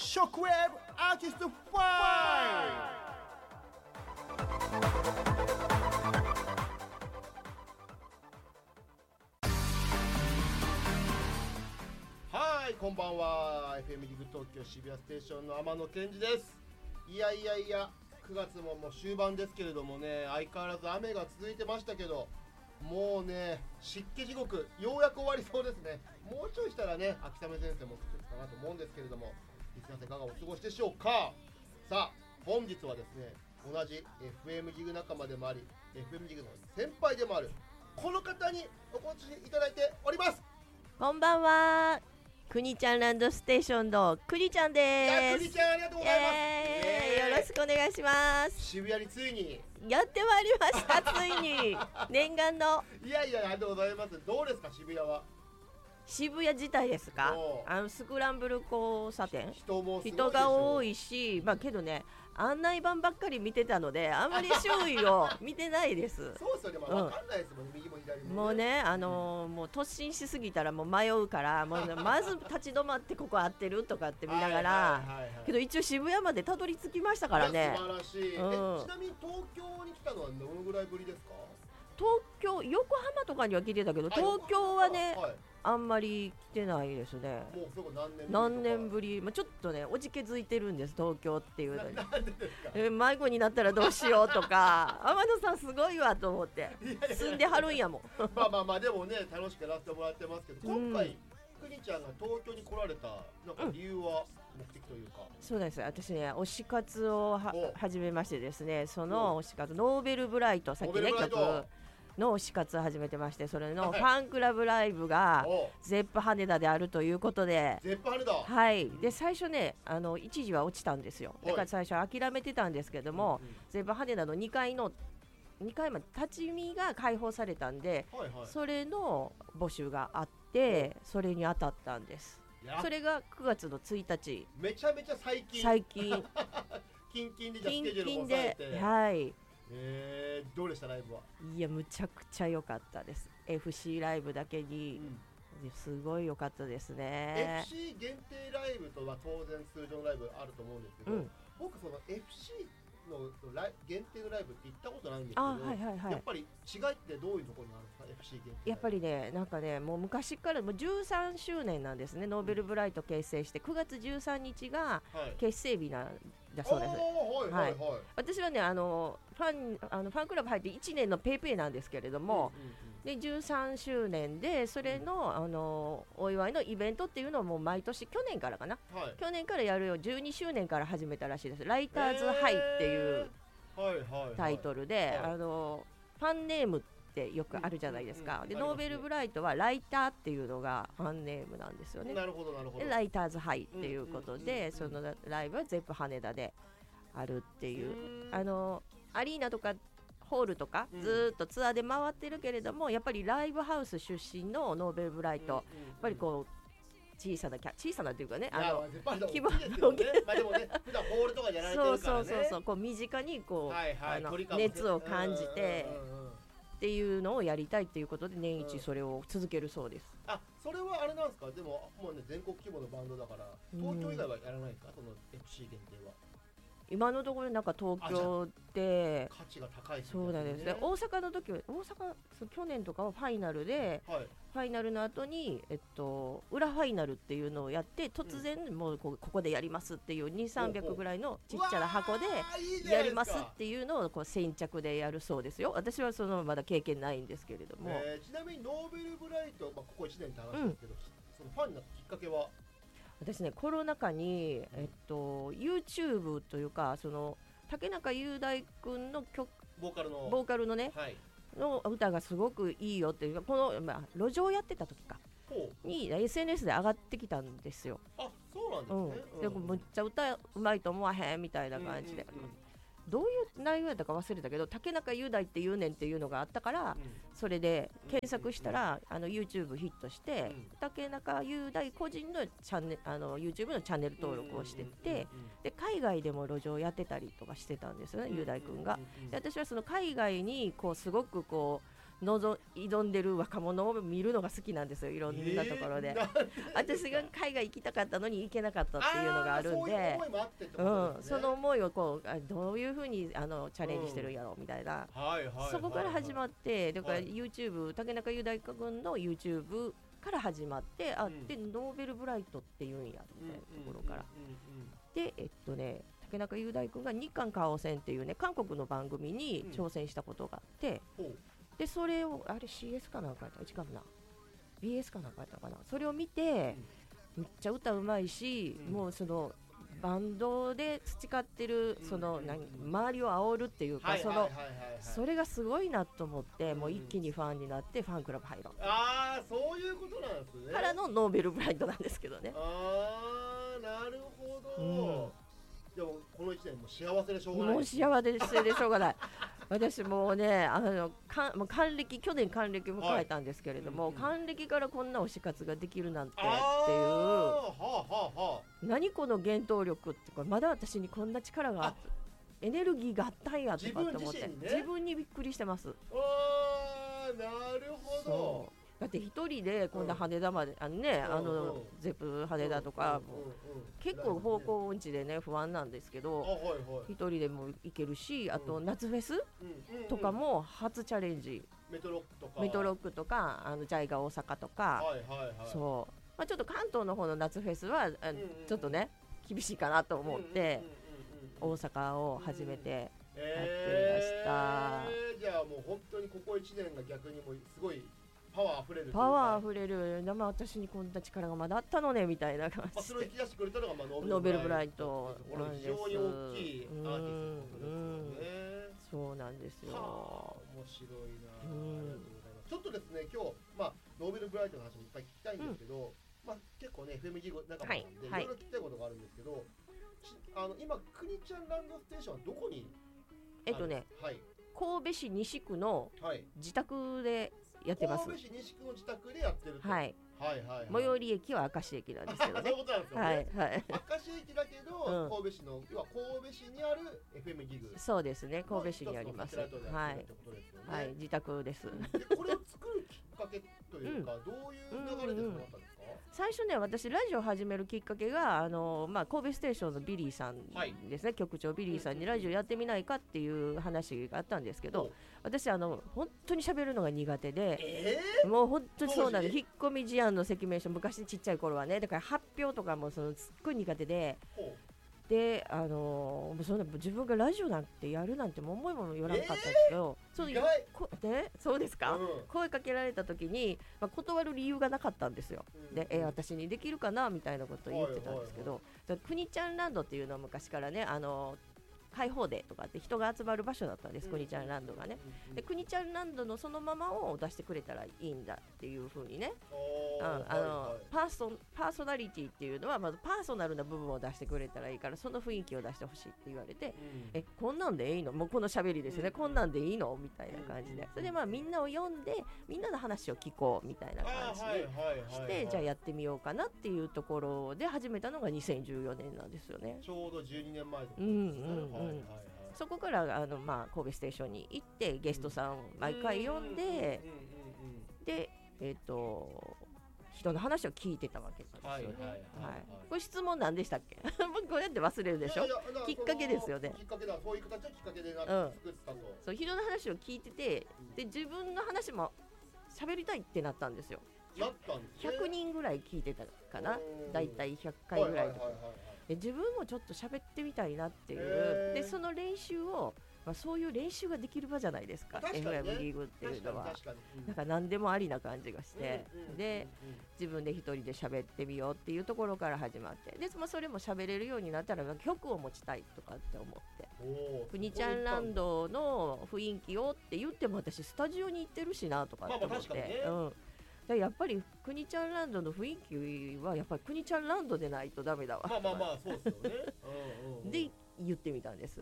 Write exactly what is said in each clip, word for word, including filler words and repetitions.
ショックウェーブアーティストファイはい、こんばんは。 エフエム リグ東京渋谷ステーションの天野健二です。いやいやいや、くがつももう終盤ですけれどもね、相変わらず雨が続いてましたけど、もうね、湿気地獄、ようやく終わりそうですね。もうちょいしたらね、秋雨前線も来るかなと思うんですけれども、リスナーさんいかがお過ごしでしょうか。さあ、本日はですね、同じ エフエム リグ仲間でもあり、エフエム リグの先輩でもあるこの方にお越しいただいております。 こんばんは。くにちゃんランドステーションのくにちゃんです。 いや、くにちゃんありがとうございます。 えー、よろしくお願いします。 渋谷についにやってまいりましたついに念願の。 いやいや、ありがとうございます。どうですか渋谷は。 渋谷自体ですか。あのスクランブル交差点、 人もすごいでしょ。 人が多いし、まあけどね、案内板ばっかり見てたのであんまり周囲を見てないですそうですよね、まあ、分かんないですもんね、うん、右も左もね。 もうね、あのー、もう突進しすぎたらもう迷うからもう、ね、まず立ち止まってここ合ってるとかって見ながらけど一応渋谷までたどり着きましたからね。 素晴らしい、うん、えちなみに東京に来たのはどのぐらいぶりですか。 東京、横浜とかには来てたけど東京はね、はい、あんまり来てないですね。 もうそこ何年ぶり。 何年ぶり、まあ、ちょっとねおじけづいてるんです東京っていうのに。 なんでですか。 え迷子になったらどうしようとか天野さんすごいわと思って住んではるんやもんまあまあまあでもね楽しくやらせてもらってますけど、今回、うん、くにちゃんが東京に来られたなんか理由は、うん、目的というか。 そうです。私ね推し活をは始めましてですね、その推し活ノーベルブライト、さっきね曲の推し活を始めてまして、それのファンクラブライブがゼップ羽田であるということで、 ゼップ羽田、 はい、で最初ねあの一時は落ちたんですよ。だから最初諦めてたんですけども、うんうん、ゼップ羽田のにかいのにかいまで立ち見が開放されたんで、はいはい、それの募集があってそれに当たったんです。それがくがつのついたち。 めちゃめちゃ最近最近キンキンでじゃスケジュールも抑えて、 はい。 えー、どうでしたライブは。 いやむちゃくちゃ良かったです。 エフシー ライブだけに、うん、すごい良かったですね。 エフシー 限定ライブとは当然通常のライブあると思うんですけど、うん、僕その エフシーの限定のライブって行ったことないんですけど、はいはいはい、やっぱり違いってどういうところにあるんですか エフシー 限定。 やっぱりねなんかねもう昔からもうじゅうさんしゅうねんなんですね。ノーベルブライト結成してくがつじゅうさんにちが結成日なんだそうです、はいはいはい、私はねあのファンあのファンクラブ入っていちねんのペイペイなんですけれども、うんうんうん、でじゅうさんしゅうねんでそれの、うん、あのお祝いのイベントっていうのをもう毎年去年からかな、はい、去年からやるよじゅうにしゅうねんから始めたらしいです。ライターズハイっていうタイトルで、はいはいはい、あのファンネームってよくあるじゃないですか、うんうんうん、でノーベルブライトはライターっていうのがファンネームなんですよね。 なるほどなるほど。 でライターズハイっていうことで、うんうんうんうん、そのライブはゼップ羽田であるっていう、あのアリーナとかホールとかずっとツアーで回ってるけれども、うん、やっぱりライブハウス出身のノーベルブライト、うんうんうん、やっぱりこう小さなキャ小さなっていうかね、あの規模のまあでもね普段ホールとかやられてるからね、そうそうそうそうこう身近にこう、はいはい、あの熱を感じてっていうのをやりたいっていうことで年一それを続けるそうです、 うん、あそれはあれなんですか。でももうね全国規模のバンドだから東京以外はやらないですか、うん、その エフシー 限定は。 今のところなんか東京で価値が高いですね。 そうなんですね。大阪の時は大阪去年とかはファイナルで、はい、ファイナルの後にえっと裏ファイナルっていうのをやって突然もうここでやりますっていうにせんさんびゃくぐらいのちっちゃな箱でやりますっていうのをこう先着でやるそうですよ。私はそのまだ経験ないんですけれども、 えー、ちなみにノーベルブライト、まあ、ここいちねんって話ですけど、うん、そのファンになったきっかけは。 私ねコロナ禍に、えっと、YouTube というかその竹中雄大君の曲ボーカルのボーカルのね、はい、の歌がすごくいいよっていうこの、まあ、路上やってた時かに エスエヌエス で上がってきたんですよ。 あ、そうなんですね、うんうんうん、でむっちゃ歌うまいと思わへんみたいな感じで、うんうんうん、どういう内容やったか忘れたけど竹中雄大っていうねんっていうのがあったから、うん、それで検索したら、うん、あの YouTube ヒットして、うん、竹中雄大個人のチャンネあの YouTube のチャンネル登録をしてて、で海外でも路上やってたりとかしてたんですよね、雄大君が。で私はその海外にこうすごくこうのぞ挑んでる若者を見るのが好きなんですよ、いろんなところで、えー、私が海外行きたかったのに行けなかったっていうのがあるんで、その思いをこうどういうふうにあのチャレンジしてるんやろうみたいな、そこから始まって、だから YouTube、はい、竹中雄大君の YouTube から始まって、あ、うん、でノーベルブライトっていうんやみたいなところから、でえっとね竹中雄大君が日韓カオセンっていうね韓国の番組に挑戦したことがあって、うん、でそれをあれ シーエス かなんかやった違うな ビーエス かなんかやったかな、それを見て、うん、めっちゃ歌うまいし、うん、もうそのバンドで培ってるその、うん、何周りを煽るっていうか、そのそれがすごいなと思って、うん、もう一気にファンになってファンクラブ入ろう、 ああそういうことなんですね、 からのノーベルブライトなんですけどね。 ああなるほど、うん、でもこのいちねんも幸せでしょうがない、 もう幸せでしょうがない私もうねあのかもう還暦去年還暦迎えたんですけれども、はい、うんうん、還暦からこんな推し活ができるなんてっていう、はあはあはあ、何この原動力ってこれまだ私にこんな力がエネルギーがあったんやとかって思って、自分自身にね、自分にびっくりしてます。 あーなるほど、 だって一人でこんな羽田まで、うん、あのね、うん、あの、うん、ゼップ羽田とか、うんうんうん、結構方向音痴でね不安なんですけど、はいはい、一人でも行けるし、あと夏フェス、うん、とかも初チャレンジ、 メトロックとかメトロックとかあのジャイガ大阪とか、はいはいはい、そう、まあ、ちょっと関東の方の夏フェスは、うんうん、ちょっとね厳しいかなと思って、うんうんうんうん、大阪を初めてやってみました、 えー、じゃあもう本当にここいちねんが逆にもうすごいパワーあふれる、 パワーあふれる、でも私にこんな力がまだあったのねみたいな感じで、 それを引き出してくれたのがまあノーベルブライトなんです。 非常に大きいアーティストのことですよね。 そうなんですよ。 はあ、面白いな、うん、ありがとうございます。ちょっとですね今日、まあ、ノーベルブライトの話もいっぱい聞きたいんですけど、うん、まあ、結構ね エフエムジー 仲間なんで、はい、いろいろ聞きたいことがあるんですけど、あの今くにちゃんランドステーションはどこにえっとね、はい、神戸市西区の自宅でやってます。 神戸市西区の自宅でやってると、 はいはいはいはい、最寄り駅は明石駅なんですけどね。 そういうことなんですよね。 はいはい、 明石駅だけど、うん、神戸市の要は神戸市にある エフエム ギグ。 そうですね、神戸市にあります。はい、はい、自宅です。 でこれを作るきっかけというか、うん、どういう流れでそうなったんですか？ 最初ね、私ラジオ始めるきっかけがあの、まあ、神戸ステーションのビリーさんですね、はい、局長ビリーさんにラジオやってみないかっていう話があったんですけど、うん、私あの本当に喋るのが苦手で、えー、もう本当にそうなんです。引っ込み思案の赤名書、昔ちっちゃい頃はね、だから発表とかもそのすっごい苦手で、で、あのー、そんな自分がラジオなんてやるなんても思いもよらなかったんですけど、えー、そういうこ、ね、そうですか、うん、声かけられた時に、まあ、断る理由がなかったんですよ、うん、で、えー、私にできるかなみたいなことを言ってたんですけど、はいはいはい、くにちゃんランドっていうのは昔からね、あのー開放デーとかって人が集まる場所だったんです、くにちゃんランドがね。で、くにちゃんランドのそのままを出してくれたらいいんだっていう風にね、うん、あの、はいはい、パーソパーソナリティっていうのはまずパーソナルな部分を出してくれたらいいから、その雰囲気を出してほしいって言われて、うん、えこんなんでいいの、もうこの喋りですよね、うん、こんなんでいいのみたいな感じで、それでまあみんなを呼んでみんなの話を聞こうみたいな感じでして、じゃあやってみようかなっていうところで始めたのがにせんじゅうよねんなんですよね。 ちょうどじゅうにねんまえですね。 うんうんうん、はいはいはい、そこからあの、まあ、神戸ステーションに行ってゲストさんを毎回呼んで、で、えーと、人の話を聞いてたわけなんですよね。これ質問何でしたっけ？こうやって忘れるでしょ。きっかけですよね。 きっかけだ、そういう形をきっかけでな作ったと、うん、 そう、人の話を聞いてて、で自分の話も喋りたいってなったんですよ。 なったんですね。 ひゃくにんぐらい聞いてたかな、だいたいひゃっかいぐらいとか。で自分もちょっと喋ってみたいなっていう、でその練習を、まあ、そういう練習ができる場じゃないですか、ね、エフエム リーグっていうのは。なんか何でもありな感じがして、うん、で、うん、自分で一人で喋ってみようっていうところから始まって、で、まあ、それも喋れるようになったら曲を持ちたいとかって思って、くにちゃんランドの雰囲気をって言っても私スタジオに行ってるしなとかって思って、まあまあね、うんやっぱりくにちゃんランドの雰囲気はやっぱりくにちゃんランドでないとダメだわ。 まあまあまあそうですよね。 うんうんうん、で言ってみたんです。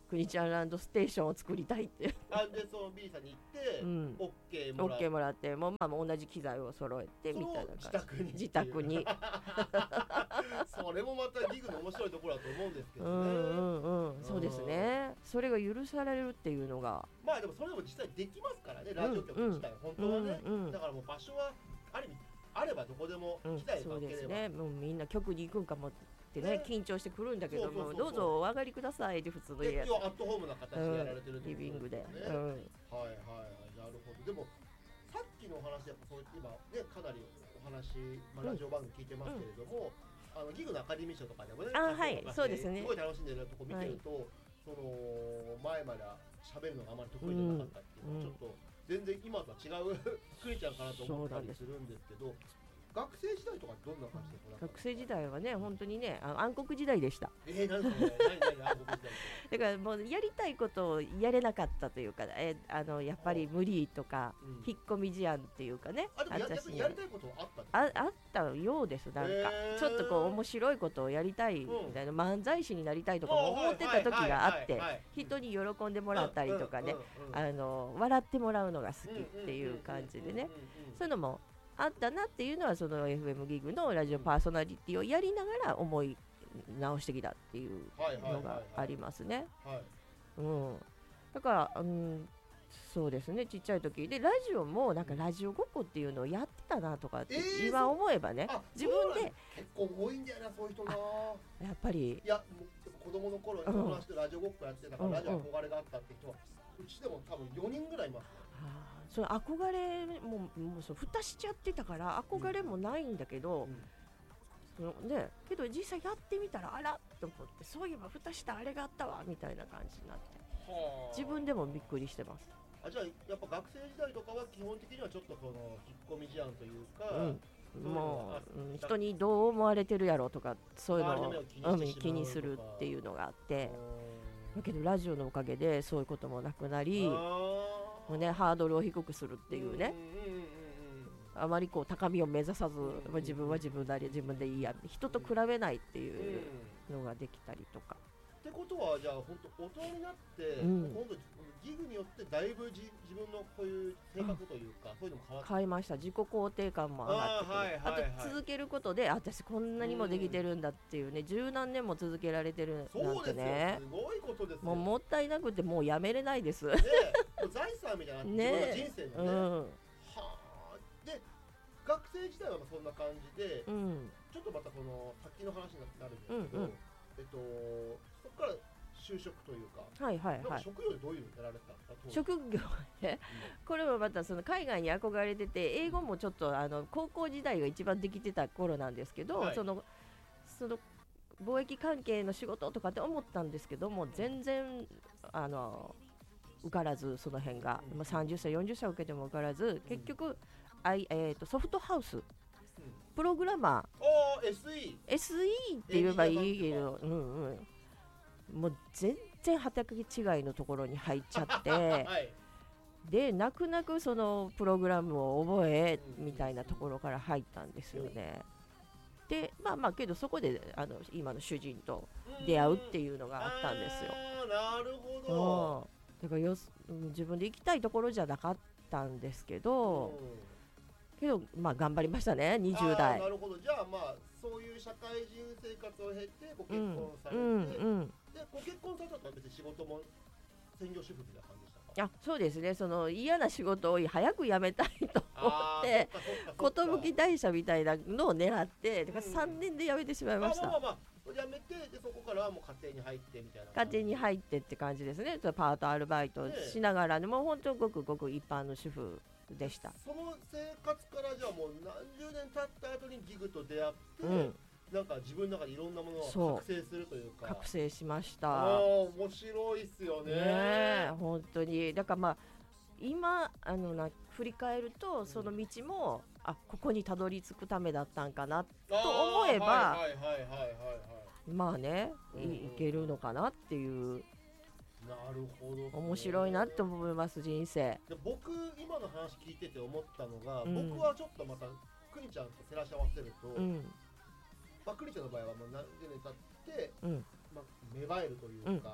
クニちゃんランドステーションを作りたいってあでその B さんに行って、うん、OK もらって OK もらってもう、まあ、同じ機材を揃えてみたいな自宅に自宅にそれもまたギグの面白いところだと思うんですけどね。うんうんうん、そうですね。それが許されるっていうのがまあでもそれでも実際できますからね、ラジオ局自体、うん、本当はね、うんうん、だからもう場所はある意味あればどこでも機材がければ、うん、そうですね。もうみんな局に行くんかもってね、緊張してくるんだけども、どうぞお上がりくださいって普通のやつ。一応アットホームな形でやられてるってことですね、 リビングで、 うん、はいはいはい、なるほど。でもさっきのお話やっぱそう今ねかなりお話、まあ、ラジオ番組聞いてますけれども、うん、あのギグのアカデミー賞とかでもね、 あ、はい、そうですね。 すごい楽しんでるとこ見てると、はい、その前まで喋るのがあまり得意じゃなかったっていうのは、うん、ちょっと全然今とは違うクリちゃんかなと思ったりするんですけど。学生時代とかどんな感じで学生時代はね本当にねあの暗黒時代でした。 えー、なんですかね何何暗黒時代だからもうやりたいことをやれなかったというか、えあのやっぱり無理とか、うん、引っ込み思案っていうかね。 あでも や, やりたいことはあったああったようです。なんか、えー、ちょっとこう面白いことをやりたいみたいな、うん、漫才師になりたいとかも思ってた時があって人に喜んでもらったりとかね、あの笑ってもらうのが好きっていう感じでね、そういうのもあったなっていうのはその エフエム ギグのラジオパーソナリティをやりながら思い直してきたっていうのがありますね。うん、だから、うん、そうですね、ちっちゃい時でラジオもなんかラジオごっこっていうのをやってたなとかって、えー、今思えばね、自分で結構多いんだよなそういう人な。 やっぱりいや子供の頃に友達とラジオごっこやってたから、うん、ラジオ憧れがあったって人はうちでも多分よにんぐらいいます。 その憧れももうそう蓋しちゃってたから憧れもないんだけど、うんうん、ね、けど実際やってみたらあらと思ってそういえば蓋したあれがあったわみたいな感じになって自分でもびっくりしてます。 あじゃあやっぱ学生時代とかは基本的にはちょっとこの引っ込み思案というか、 うん、もう、うん、人にどう思われてるやろとかそういうのを気にするっていうのがあってだけどラジオのおかげでそういうこともなくなりもうね、ハードルを低くするっていうね、あまりこう高みを目指さず、まあ、自分は自分なり自分でいいや人と比べないっていうのができたりとか。 ってことはじゃあ本当大人になって、うん、今度ギグによってだいぶじ自分のこういう性格というか、うん、そういうのも変わって変えました。自己肯定感も上がってくる。 あ,、はいはいはい、あと続けることで私こんなにもできてるんだっていうね、十何年も続けられてるなんてね、 すごいことですよ。 もうもったいなくてもうやめれないですね。 財産みたいな自分の人生のね、うん、はあ。で学生時代はそんな感じで、うん、ちょっとまたこの先の話になるんですけど、うんうん、えっとそこから就職というか、 はいはいはい、 職業でどういうのやられたんですか？ 職業ね、うん、これはまたその海外に憧れてて英語もちょっとあの高校時代が一番できてた頃なんですけど、はい、そのその貿易関係の仕事とかって思ったんですけども全然あの受からずその辺が、うん、さんじゅっさいよんじゅっさい受けても受からず結局、うんあいえー、とソフトハウス、うん、プログラマー エスイーエスイー って言えばいいけど、うんうん、もう全然畑違いのところに入っちゃって、はい、で泣く泣くそのプログラムを覚えみたいなところから入ったんですよね。でまあまあけどそこであの今の主人と出会うっていうのがあったんですよ。 なるほど。 だからよ自分で行きたいところじゃなかったんですけど、けどまあ頑張りましたねにじゅう代。 なるほど。じゃあまあそういう社会人生活を経てご結婚されて、うんうんうん、でご結婚されたら別に仕事も専業主婦みたいな感じでしたか？ あそうですね。その嫌な仕事を早く辞めたいと思って寿退社みたいなのを狙ってだからさんねんで辞めてしまいました。 まあまあまあ辞めてでそこからはもう家庭に入ってみたいな。 家庭に入ってって感じですね。パートアルバイトしながらでも本当ごくごく一般の主婦でした。 その生活からじゃあもう何十年経った後にギグと出会って、うん、なんか自分の中でいろんなものを覚醒するというか。 覚醒しました。 あ面白いっすよね。 ね本当にだからまあ今あのな振り返るとその道も、うん、あここにたどり着くためだったんかなと思えばまあね、うんうん、い, いけるのかなっていう。 なるほど、ね、 面白いなって思います人生。 で僕今の話聞いてて思ったのが、うん、僕はちょっとまたクニちゃんと照らし合わせると、うんまあ、クニちゃんの場合はもう何十年経って、うんまあ、芽生えるというか、う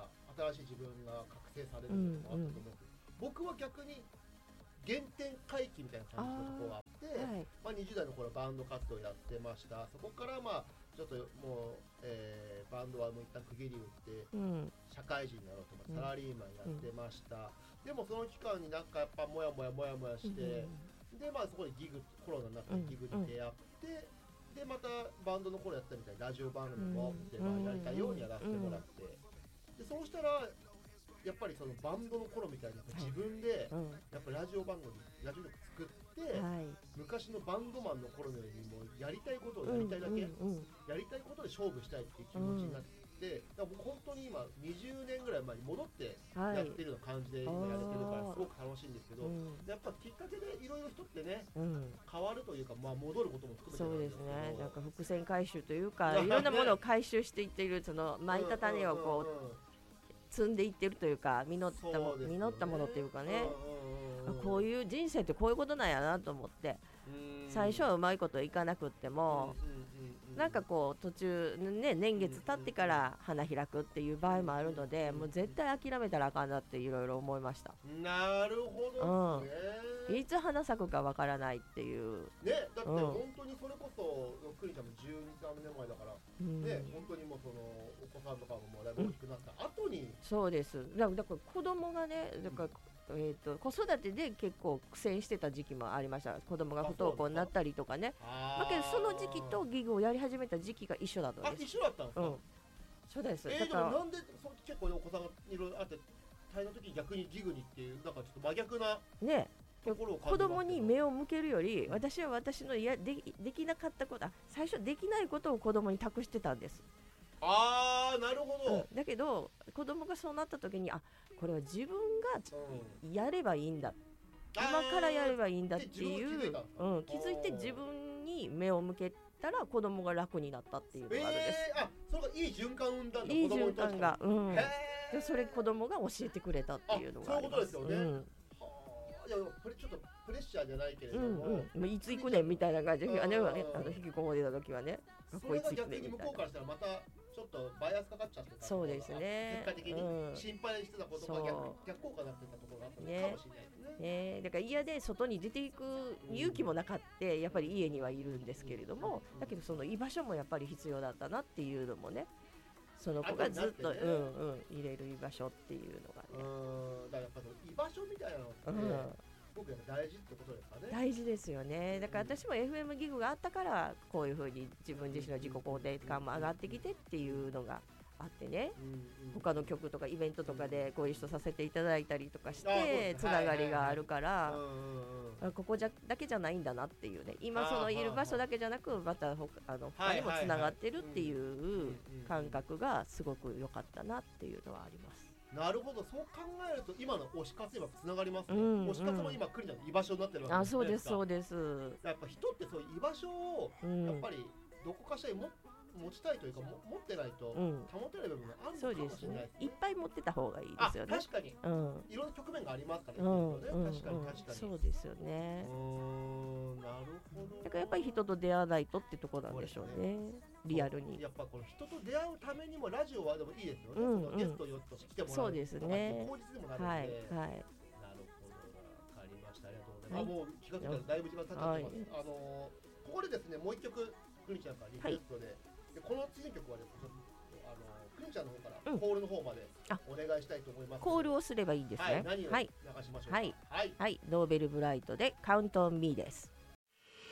新しい自分が覚醒されるのもあったと思うんですけど、うんうん、僕は逆に原点回帰みたいな感じのところがあって、はい、まあ、にじゅう代の頃バンド活動やってました。そこからまあちょっともう、えー、バンドはもう一旦区切り打って、うん、社会人になろうと思ってサラリーマンやってました、うん、でもその期間になんかやっぱモヤモヤモヤモヤして、うん、でまあそこでギグ、コロナになってギグに出会って、うん、でまたバンドの頃やったみたいにラジオ番組もで、まあ、やりたいようにやらせてもらって、でそうしたらやっぱりそのバンドの頃みたいに自分でやっぱラジオ番組ラジオ局作って、はい、昔のバンドマンの頃のようにもうやりたいことをやりたいだけ、うんうんうん、やりたいことで勝負したいっていう気持ちになって、うん、だから僕本当に今にじゅうねんぐらい前に戻ってやってるような感じで今やれてるからすごく楽しいんですけど、うん、やっぱきっかけでいろいろ人ってね、うん、変わるというか、まあ、戻ることも含めてそうですね、なんか伏線回収というかいろんなものを回収していっているその巻いた種をこう、うんうんうんうん積んでいってるというか実ったも、ね、実ったものというかね、うんうんうん、こういう人生ってこういうことなんやなと思って、うん、最初はうまいこといかなくっても、うんうんうんうん、なんかこう途中、ね、年月経ってから花開くっていう場合もあるので、うんうん、もう絶対諦めたらあかんなっていろいろ思いました。 なるほどですね、 うん、いつ花咲くかわからないっていうね、だって本当にそれこそクリちゃんもじゅうに、さんねんまえだから、うん、ね、本当にもうそのお子さんとかももうだいぶ大きくなった後に、うん、 そうですだから子供がねだから、うん、えーと、子育てで結構苦戦してた時期もありました。子供が不登校になったりとかね。だけどその時期とギグをやり始めた時期が一緒だったんです。 あ、一緒だったんですか、うん、 そうです。 えー、だからなんでそ結構お子さんがいろいろあって大変な時に逆にギグにっていうなんかちょっと真逆なね子供に目を向けるより、うん、私は私のや で, できなかったこと最初できないことを子供に託してたんです。 あーなるほど、 うん、だけど子供がそうなった時にあこれは自分がやればいいんだ、うん、今からやればいいんだっていう気 づ, うん、気づいて自分に目を向けたら子供が楽になったっていうのがあるんです、 えー、あそれがいい循環を生んだんだ。 いい循環が、うん、でそれ子供が教えてくれたっていうのがあります。 そういうことですよね、うんいやこれちょっとプレッシャーじゃないけれども、 うんうん、いつ行くねんみたいな感じで、あの引きこもりた時はね、 それが逆に向こうからしたらまたちょっとバイアスかかっちゃってた。 そうですね。 結果的に心配してたことが逆、逆効果になってたところがあったのかもしれないですね。 ね、だから嫌で外に出ていく勇気もなかったやっぱり家にはいるんですけれども、だけどその居場所もやっぱり必要だったなっていうのもね。その子がずっと、ね、うんうん入れる居場所っていうのがね。 うんだからやっぱり居場所みたいなのって、ね、うん僕は大事ってことですかね。 大事ですよね。だから私も エフエム ギグがあったからこういう風に自分自身の自己肯定感も上がってきてっていうのがあってね、うんうん、他の曲とかイベントとかでご一緒させていただいたりとかしてつながりがあるからここじゃだけじゃないんだなっていうね今そのいる場所だけじゃなくまた他あの他にもつながってるっていう感覚がすごく良かったなっていうのはあります。 なるほどそう考えると今の推し活はつながりますね、うんうん、推し活も今クリちゃんの居場所になってるわけですね。 あそうですそうです。 やっぱ人ってそういう居場所をやっぱりどこかしらにも持ちたいというかも持ってないと保てない部分があるのかもしれないですね、うん、そうですね。 いっぱい持ってた方がいいですよね。 確かに、うん、いろんな局面がありますからね、 うんね、確かに確かに、 そうですよね。 うーんなるほど。 だからやっぱり人と出会わないとってところなんでしょうね。リアルにやっぱこの人と出会うためにもラジオはでもいいですよね、うんうん、そのゲストよっと来てもらうそうですね口実にもなるので、 はいはい、なるほどわかりましたありがとうございます、はい、あもう気がついたらだいぶ時間経っちゃってます、はい、あのー、ここでですねもう一曲クリちゃんからリクエストで、はい、でこの次の曲はですねあのー、クリちゃんの方からコールの方までお願いしたいと思います、うん、 コールをすればいいんですね。 はい、何を流しましょうか。 はい、はいはい、ノーベルブライトでカウントオンミーです。